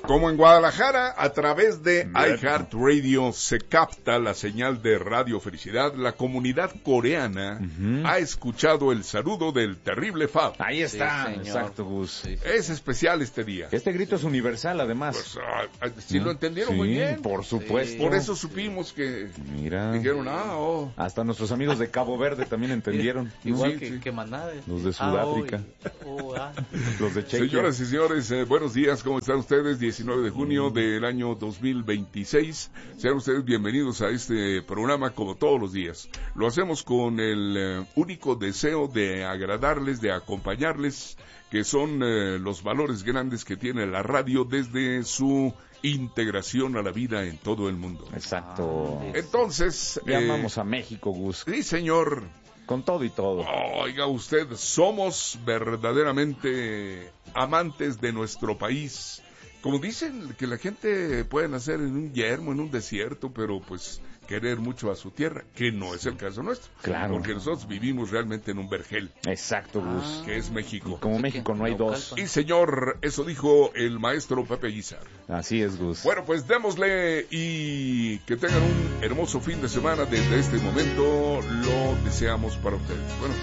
Como en Guadalajara, a través de iHeartRadio se capta la señal de Radio Felicidad, la comunidad coreana ha escuchado el saludo del terrible Fab. Ahí está, sí, exacto, Gus. Sí. Es especial este día. Este grito es universal, además. Pues, sí lo entendieron muy bien. Por supuesto. Por eso supimos que Mira. dijeron, Hasta nuestros amigos de Cabo Verde también entendieron. Igual Sí, sí. que Manade. Los de Sudáfrica. Los de Chequia. Señoras y señores, buenos días, ¿cómo están ustedes? 19 de junio del año 2026. Sean ustedes bienvenidos a este programa como todos los días. Lo hacemos con el único deseo de agradarles, de acompañarles, que son los valores grandes que tiene la radio desde su integración a la vida en todo el mundo. Exacto. Entonces... Llamamos a México, Gus. Sí, señor. Con todo y todo. Oiga usted, somos verdaderamente amantes de nuestro país. Como dicen que la gente puede nacer en un yermo, en un desierto, pero pues querer mucho a su tierra, que no es el caso nuestro. Claro. Porque nosotros vivimos realmente en un vergel, Exacto, Gus. que es México. Como México no hay dos. Y señor, eso dijo el maestro Pepe Guizar. Así es, Gus. Bueno, pues démosle y que tengan un hermoso fin de semana. Desde este momento lo deseamos para ustedes. Buenos días.